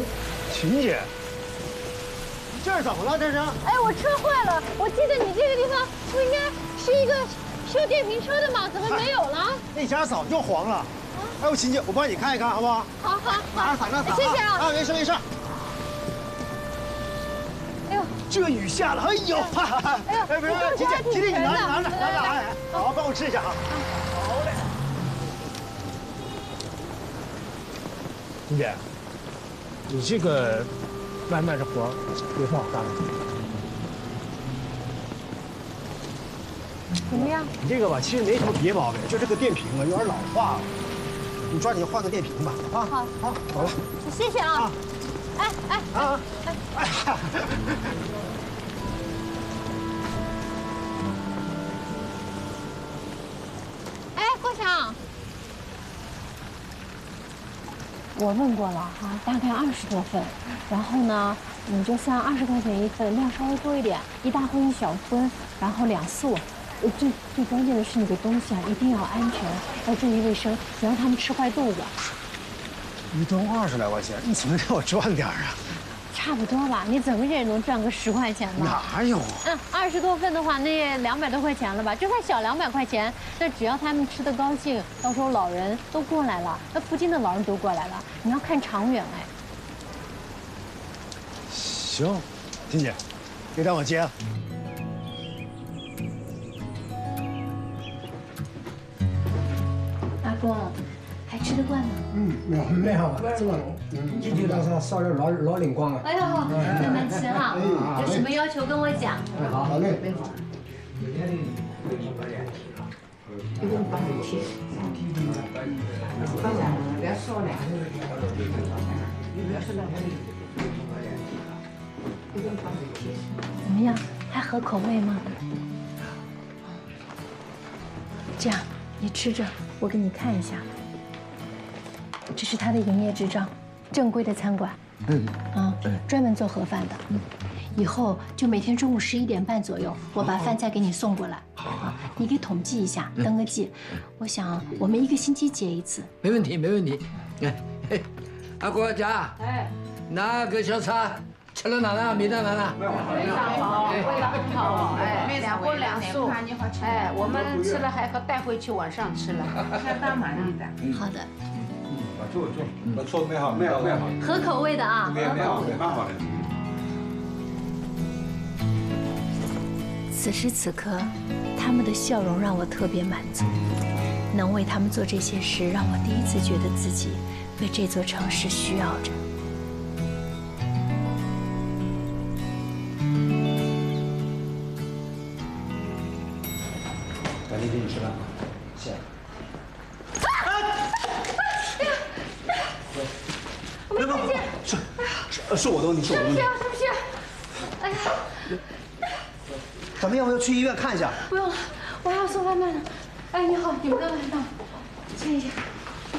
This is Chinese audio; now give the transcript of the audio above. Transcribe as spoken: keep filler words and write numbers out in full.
秦姐，这是怎么了？这是？ 哎，我车坏了。我记得你这个地方不应该是一个修电瓶车的吗？怎么没有了？ 那家早就黄了。哎，我秦姐，我帮你看一看，好不好？ 好好， 拿着伞，拿着伞。 谢谢啊。 啊，没事没事。 哎呦， 这雨下了，哎呦！ 哎呦， 哎，不是，秦姐，秦姐，你拿着拿着拿着，哎，好，帮我吃一下啊。好嘞。秦姐，你这个外卖这活也不好干了。 怎么样？ 你这个吧，其实没什么别毛病，就这个电瓶啊有点老化了，你抓紧换个电瓶吧。啊， 好， 好，走了。 谢谢啊。哎哎啊哎哎！ 哎，郭强。我问过了哈，大概二十多份，然后呢，你就算二十块钱一份，量稍微多一点，一大荤一小荤，然后两素。呃，最最关键的是那个东西啊，一定要安全，要注意卫生，别让他们吃坏肚子。 一顿二十来块钱，你怎么让我赚点啊？ 差不多吧，你怎么也能赚个十块钱吧？ 哪有？ 嗯，二十多份的话，那两百多块钱了吧？就算小两百块钱，那只要他们吃得高兴，到时候老人都过来了，那附近的老人都过来了，你要看长远哎。 行，金姐，别当我接了。 阿公，还吃得惯吗？ 嗯，没有没有，这个嗯，今天早上烧的老老灵光了。 哎呦，慢慢吃哈，有什么要求跟我讲。 哎，好，好嘞。 怎么样，还合口味吗？这样，你吃着，我给你看一下。这是他的营业执照，正规的餐馆，嗯，啊，专门做盒饭的。嗯，以后就每天中午十一点半左右，我把饭菜给你送过来。好，你给统计一下，登个记。我想我们一个星期结一次。 没问题，没问题。哎，嘿，阿国家，哎，那个小菜吃了哪了？没得哪了？ 非常好，味道很好，哎，两荤两素，哎，我们吃了还可带回去晚上吃了，相当满意的。 好的。 坐坐，不错，蛮好，蛮好，蛮好， 合口味的啊， 蛮蛮好，蛮好的。 此时此刻，他们的笑容让我特别满足。能为他们做这些事，让我第一次觉得自己被这座城市需要着。 赶紧给你吃饭，谢谢。 我没看见， 是是是我的问题，是我的问题。 是不是？哎呀， 咱们要不要去医院看一下？ 不用了，我还要送外卖呢。哎，你好，你们的外卖，请一下。